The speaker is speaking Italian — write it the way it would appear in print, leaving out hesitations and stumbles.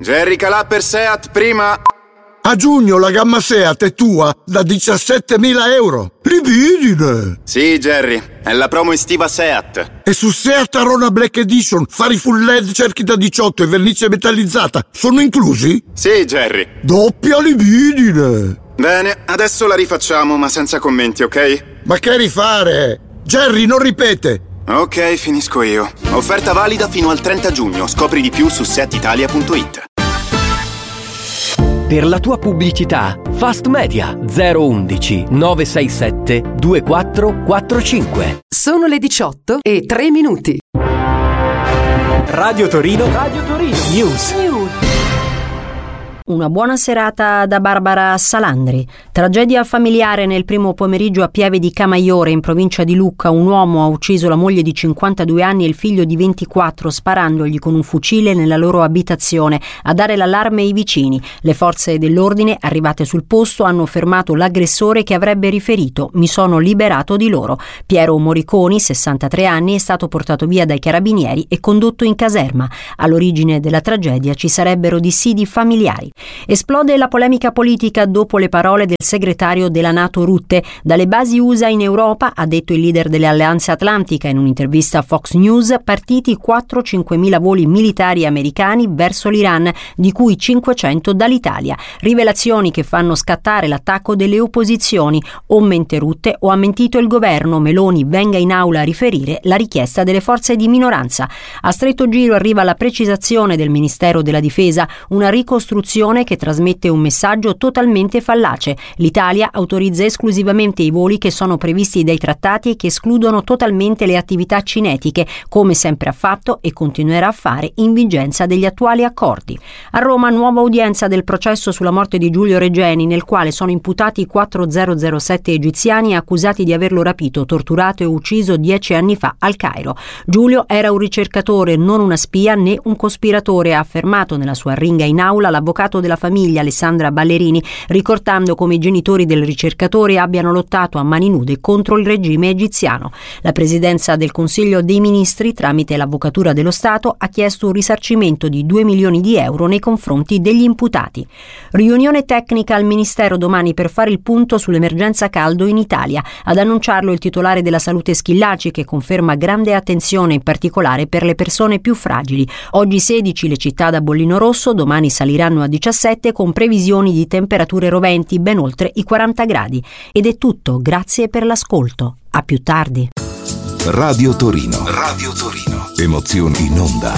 Jerry Calà per Seat, prima. A giugno la gamma Seat è tua da 17.000 euro. Libidine! Sì, Jerry, è la promo estiva Seat. E su Seat Arona Black Edition, fari full LED, cerchi da 18 e vernice metallizzata sono inclusi? Sì, Jerry. Doppia libidine! Bene, adesso la rifacciamo, ma senza commenti, ok? Ma che rifare? Jerry, non ripete! Ok, finisco io. Offerta valida fino al 30 giugno. Scopri di più su seatitalia.it. Per la tua pubblicità, Fast Media 011 967 2445. Sono le 18:03. Radio Torino News. Una buona serata da Barbara Salandri. Tragedia familiare nel primo pomeriggio a Pieve di Camaiore, in provincia di Lucca. Un uomo ha ucciso la moglie di 52 anni e il figlio di 24 sparandogli con un fucile nella loro abitazione. A dare l'allarme i vicini. Le forze dell'ordine, arrivate sul posto, hanno fermato l'aggressore che avrebbe riferito: "Mi sono liberato di loro". Piero Moriconi, 63 anni, è stato portato via dai carabinieri e condotto in caserma. All'origine della tragedia ci sarebbero dissidi familiari. Esplode la polemica politica dopo le parole del segretario della NATO Rutte. Dalle basi USA in Europa, ha detto il leader dell'Alleanza Atlantica in un'intervista a Fox News, partiti 4-5 voli militari americani verso l'Iran, di cui 500 dall'Italia. Rivelazioni che fanno scattare l'attacco delle opposizioni. O mente Rutte o ha mentito il governo. Meloni venga in aula a riferire la richiesta delle forze di minoranza. A stretto giro arriva la precisazione del Ministero della Difesa, una ricostruzione che trasmette un messaggio totalmente fallace. L'Italia autorizza esclusivamente i voli che sono previsti dai trattati e che escludono totalmente le attività cinetiche, come sempre ha fatto e continuerà a fare in vigenza degli attuali accordi. A Roma, nuova udienza del processo sulla morte di Giulio Regeni, nel quale sono imputati 4007 egiziani accusati di averlo rapito, torturato e ucciso 10 anni fa al Cairo. Giulio era un ricercatore, non una spia né un cospiratore, ha affermato nella sua arringa in aula l'avvocato della famiglia Alessandra Ballerini, ricordando come i genitori del ricercatore abbiano lottato a mani nude contro il regime egiziano. La Presidenza del Consiglio dei Ministri, tramite l'Avvocatura dello Stato, ha chiesto un risarcimento di 2 milioni di euro nei confronti degli imputati. Riunione tecnica al Ministero domani per fare il punto sull'emergenza caldo in Italia. Ad annunciarlo il titolare della Salute Schillaci, che conferma grande attenzione in particolare per le persone più fragili. Oggi 16 le città da bollino rosso, domani saliranno a 17 con previsioni di temperature roventi ben oltre i 40 gradi. Ed è tutto, grazie per l'ascolto. A più tardi. Radio Torino. Emozioni in onda.